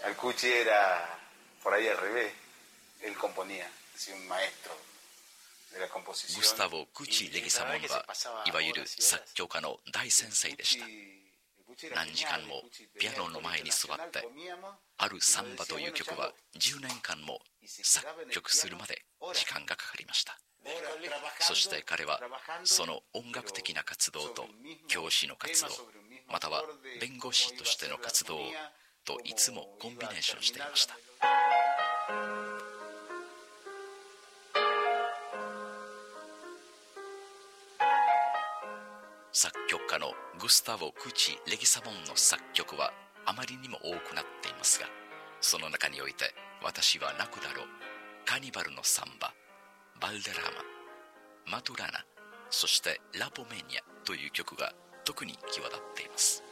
Al Cuchi era por ahí al revés. Él componía, es un maestro de la composición. グスタボ・クチ・レギサモンはいわゆる作曲家の大先生でした。何時間もピアノの前に座ってあるサンバという曲は10年間も作曲するまで時間がかかりました。そして彼はその音楽的な活動と教師の活動、または弁護士としての活動といつもコンビネーションしていました。作曲家のグスタボ・クチ・レギサモンの作曲はあまりにも多くなっていますが、その中において私は泣くだろう、カニバルのサンバ、バルデラーマ、マドゥラナ、そしてラポメニアという曲が特に際立っています。